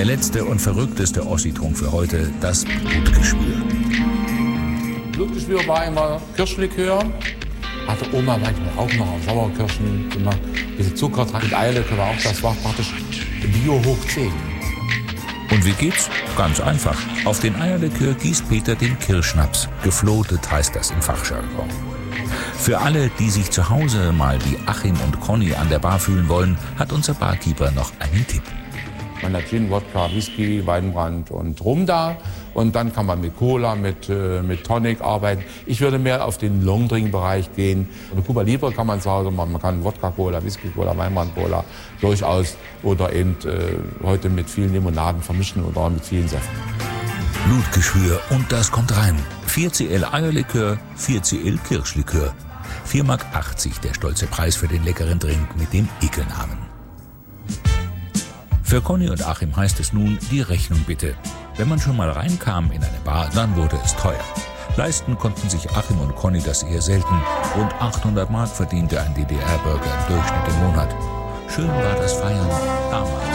Der letzte und verrückteste Ossi-Trunk für heute, das Blutgeschwür. Blutgeschwür war immer Kirschlikör. Hatte Oma manchmal auch noch Sauerkirschen gemacht. Ein bisschen Zucker dran mit Eierlikör war auch, das war praktisch Bio hoch 10. Und wie geht's? Ganz einfach. Auf den Eierlikör gießt Peter den Kirschschnaps. Geflotet heißt das im Fachjargon. Für alle, die sich zu Hause mal wie Achim und Conny an der Bar fühlen wollen, hat unser Barkeeper noch einen Tipp. Man hat Gin, Wodka, Whisky, Weinbrand und Rum da. Und dann kann man mit Cola, mit Tonic arbeiten. Ich würde mehr auf den Longdrink-Bereich gehen. Eine Cuba Libre kann man zu Hause machen. Man kann Wodka-Cola, Whisky-Cola, Weinbrand-Cola durchaus. Oder eben heute mit vielen Limonaden vermischen oder mit vielen Säften. Blutgeschwür und das kommt rein. 4cl Eierlikör, 4cl Kirschlikör. 4,80 Mark der stolze Preis für den leckeren Drink mit dem Ekelnamen. Für Conny und Achim heißt es nun, die Rechnung bitte. Wenn man schon mal reinkam in eine Bar, dann wurde es teuer. Leisten konnten sich Achim und Conny das eher selten. Rund 800 Mark verdiente ein DDR-Bürger im Durchschnitt im Monat. Schön war das Feiern damals.